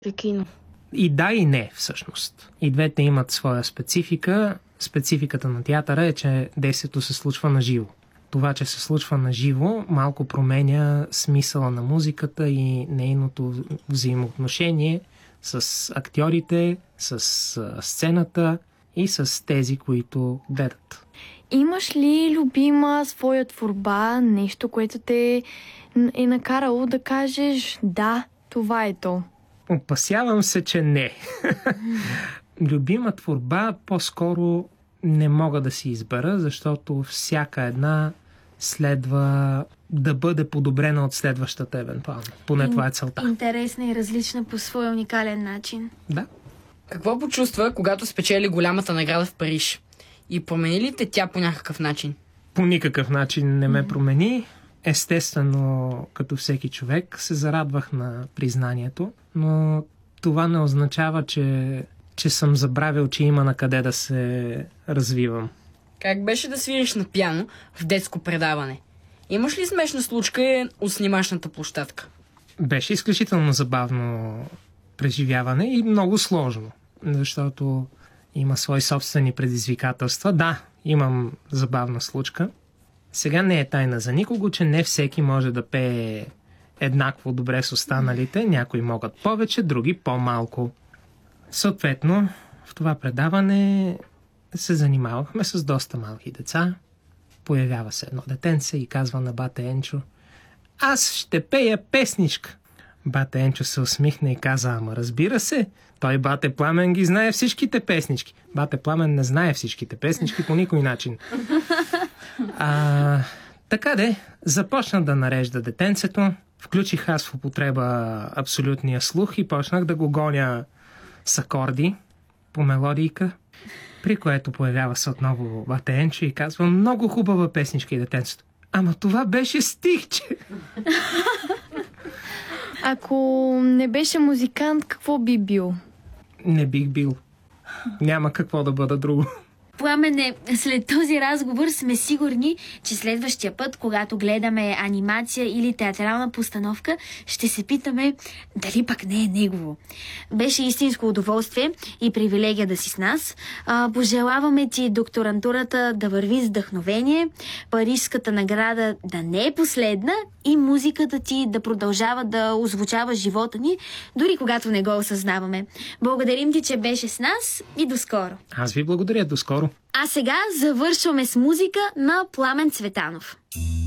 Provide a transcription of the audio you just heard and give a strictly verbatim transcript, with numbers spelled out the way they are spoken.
при кино. И да, и не, всъщност. И двете имат своя специфика. Спецификата на театъра е, че действието се случва на живо. Това, че се случва на живо, малко променя смисъла на музиката и нейното взаимоотношение с актьорите, с сцената и с тези, които гледат. Имаш ли любима своя творба, нещо, което те е накарало да кажеш да, това е то? Опасявам се, че не. Любима творба по-скоро не мога да си избера, защото всяка една следва да бъде подобрена от следващата евентуално. Поне това е целта. Интересна и различна по своя уникален начин. Да. Какво почувства, когато спечели голямата награда в Париж? И промени ли те тя по някакъв начин? По никакъв начин не ме промени. Естествено, като всеки човек, се зарадвах на признанието, но това не означава, че, че съм забравил, че има на къде да се развивам. Как беше да свириш на пиано в детско предаване? Имаш ли смешна случка от снимачната площадка? Беше изключително забавно преживяване и много сложно, защото има свои собствени предизвикателства. Да, имам забавна случка. Сега не е тайна за никого, че не всеки може да пее еднакво добре с останалите. Някои могат повече, други по-малко. Съответно, в това предаване се занимавахме с доста малки деца. Появява се едно детенце и казва на бате Енчо: аз ще пея песничка. Бате Енчо се усмихна и каза: ама разбира се, той бате Пламен ги знае всичките песнички. Бате Пламен не знае всичките песнички по никой начин. А, така де, започна да нарежда детенцето, включих аз в употреба абсолютния слух и почнах да го гоня с акорди по мелодийка, при което появява се отново бате Енчо и казва: много хубава песничка и детенцето. Ама това беше стихче. Ако не беше музикант, какво би бил? Не бих бил. Няма какво да бъда друго. Пламене, след този разговор сме сигурни, че следващия път, когато гледаме анимация или театрална постановка, ще се питаме дали пък не е негово. Беше истинско удоволствие и привилегия да си с нас. А, пожелаваме ти докторантурата да върви с вдъхновение, парижската награда да не е последна и музиката ти да продължава да озвучава живота ни, дори когато не го осъзнаваме. Благодарим ти, че беше с нас и до скоро. Аз ви благодаря. До скоро. А сега завършваме с музика на Пламен Цветанов.